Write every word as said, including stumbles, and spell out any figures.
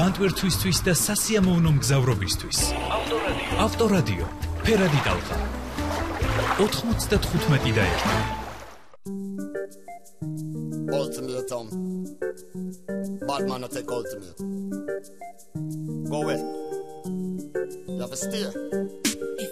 განტვირთვისთვის და სასიამოვნო მგზავრობისთვის. ავტორადიო. ავტორადიო. ფერადი ტალღა. ოთხმოცდათხუთმეტი და ერთი. Ultimate Tom. Batman attack ultimate. Go away. You have a steer.